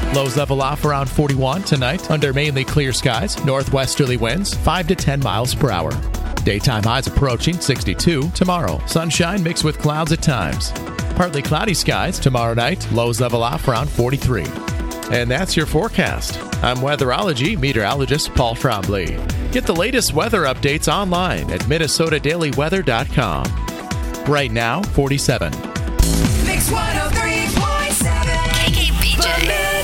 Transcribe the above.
Lows level off around 41 tonight under mainly clear skies. Northwesterly winds 5 to 10 miles per hour. Daytime highs approaching 62 tomorrow. Sunshine mixed with clouds at times. Partly cloudy skies tomorrow night. Lows level off around 43. And that's your forecast. I'm weatherology meteorologist Paul Trombley. Get the latest weather updates online at minnesotadailyweather.com. Right now, 47. Mix 103.7 KKPJ.